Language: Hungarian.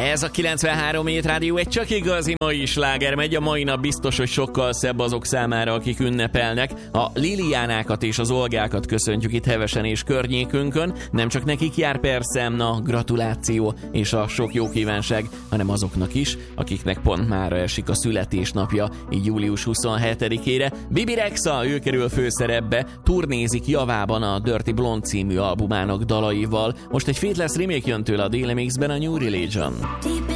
Ez a 93 Hét Rádió, egy csak igazi mai sláger megy. A mai nap biztos, hogy sokkal szebb azok számára, akik ünnepelnek. A Liliánákat és az Olgákat köszöntjük itt Hevesen és környékünkön. Nem csak nekik jár persze a gratuláció és a sok jó kívánság, hanem azoknak is, akiknek pont mára esik a születésnapja, így július 27-ére. Bibi Rexha, ő kerül főszerepbe, turnézik javában a Dirty Blonde című albumának dalaival. Most egy Faithless remake jön tőle a DLMX-ben, a New Religion. Deep